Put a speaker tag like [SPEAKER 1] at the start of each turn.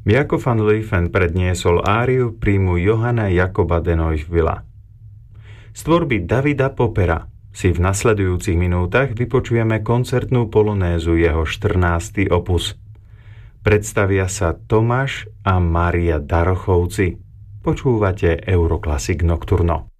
[SPEAKER 1] Jakob van Luyven predniesol áriu príjmu Johanna Jakoba de Neufvilla. Z tvorby Davida Poppera si v nasledujúcich minútach vypočujeme koncertnú polonézu jeho 14. opus. Predstavia sa Tomáš a Mária Darochovci. Počúvate Euroclassic Nocturno.